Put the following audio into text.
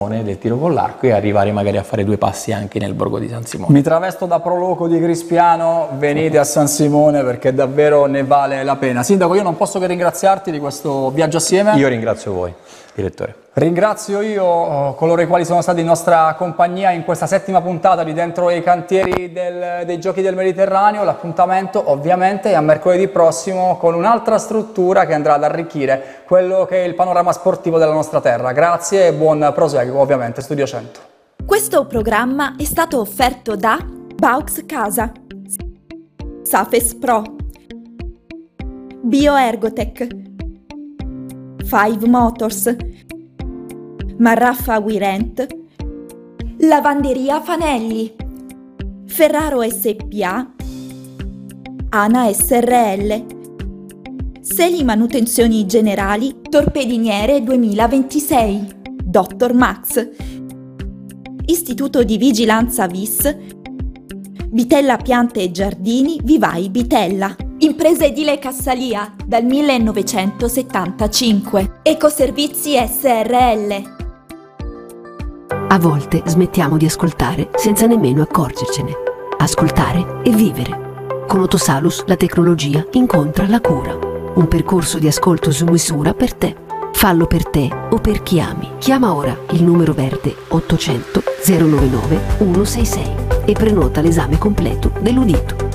del tiro con l'arco e arrivare magari a fare 2 passi anche nel borgo di San Simone. Mi travesto da proloco di Crispiano, venite a San Simone perché davvero ne vale la pena. Sindaco, io non posso che ringraziarti di questo viaggio assieme. Io ringrazio voi, direttore. Ringrazio io coloro i quali sono stati in nostra compagnia in questa 7ª puntata di Dentro i Cantieri dei Giochi del Mediterraneo. L'appuntamento ovviamente è a mercoledì prossimo con un'altra struttura che andrà ad arricchire quello che è il panorama sportivo della nostra terra. Grazie e buon proseguo ovviamente, Studio 100. Questo programma è stato offerto da Baux Casa, Safes Pro, Bioergotech, Five Motors, Marraffa Wirent, Lavanderia Fanelli, Ferraro SPA, Ana SRL, Seli Manutenzioni Generali, Torpediniere 2026, Dr. Max, Istituto di Vigilanza VIS, Bitella Piante e Giardini, Vivai Bitella. Impresa edile Cassalia dal 1975. Ecoservizi SRL. A volte smettiamo di ascoltare senza nemmeno accorgercene. Ascoltare e vivere. Con Otosalus la tecnologia incontra la cura. Un percorso di ascolto su misura per te. Fallo per te o per chi ami. Chiama ora il numero verde 800 099 166 e prenota l'esame completo dell'udito.